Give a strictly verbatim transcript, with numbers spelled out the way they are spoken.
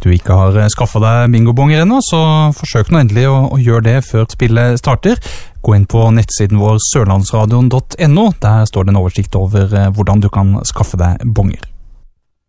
du ikke har skaffet deg bingobonger ennå, så forsøk nå endelig å, å gjøre det før spillet starter. Gå inn på nettsiden vår sørlandsradion punktum no, der står det en oversikt over hvordan du kan skaffe deg bonger.